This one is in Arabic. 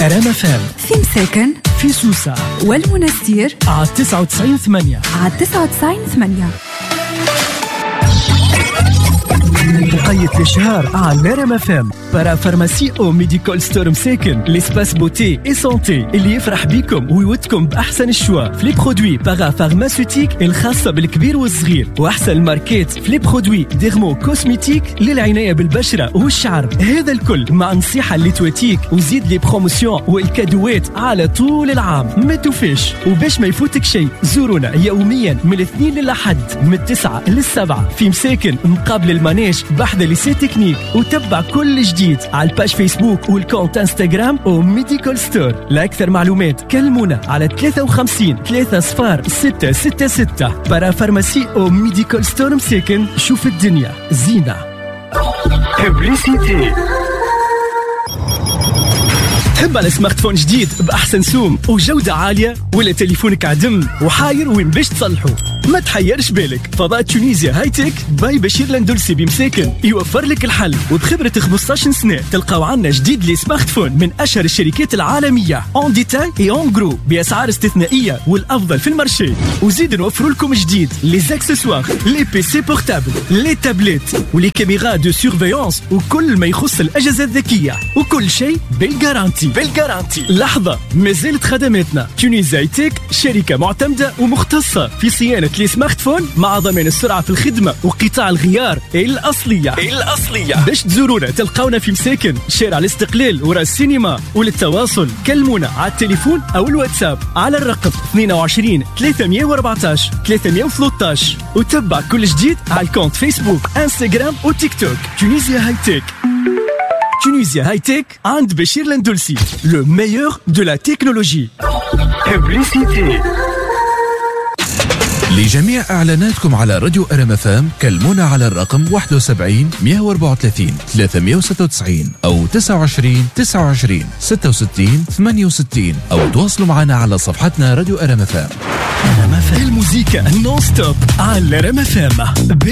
رام فام في مساكن في سوسة والمنستير على 99.8 على 99.8. مقيد الشهر على رام فام برا فارماسي او ميديكال ستور مساكن لسباس بوتي اي سونتي اللي يفرح بيكم ويودكم باحسن الشوا في لي برودوي باغا فارماسيوتيك الخاصه بالكبير والصغير واحسن الماركات في لي برودوي ديرمو كوسميتيك للعنايه بالبشره والشعر. هذا الكل مع نصيحه اللي تواتيك وزيد لي بروموسيون والكادوات على طول العام. ما توفيش وباش ما يفوتك شيء زورونا يوميا من الاثنين للاحد من 9 ل7 في مساكن مقابل المانيش بحذا ليسي تكنيك وتبع كل جديد على الباج فيسبوك والكونت انستغرام او ميديكال ستور. لاكثر معلومات كلمونا على 53 30 666 برا فارماسي او ميديكال ستور مساكن. شوف الدنيا زينة. ببليسيتي. تحب على سمارت فون جديد بأحسن سوم وجودة عالية ولا تليفونك عدم وحاير وين باش تصلحه؟ ما تحيرش بالك، فضاء تونيزيا هاي تك باي بشير الاندلسي بمساكن يوفر لك الحل. وبخبرة 15 سنة تلقاو عنا جديد لي سمارت فون من أشهر الشركات العالمية اون ديتاي اي اون جرو بأسعار استثنائية والأفضل في المارشي. وزيد نوفروا لكم جديد لي زاكسسوار لي بي سي بورتابل لي تابلت ولي كاميرا دو سيرفيونس وكل ما يخص الأجهزة الذكية وكل شيء بالجارانتي. لحظة، مازالت خدماتنا. تونيزيا هاي تك شركة معتمدة ومختصة في صيانة لي سمارت فون مع ضمان السرعة في الخدمة وقطاع الغيار الأصلية. باش تزورونا تلقاونا في مساكن شارع الاستقلال ورا السينما. وللتواصل كلمونا على التليفون أو الواتساب على الرقم 22 314 313 وتبع كل جديد على الكونت فيسبوك انستغرام وتيك توك. تونيزيا هاي تك. Tunisia High Tech عند بشير الاندلسي le meilleur de la technologie. Publicité. لجميع إعلاناتكم على راديو رام فام كلمونا على الرقم 71 134 396 أو 29 29 66 68 أو تواصلوا معنا على صفحتنا راديو رام فام. الموسيقى نون ستوب على رام فام.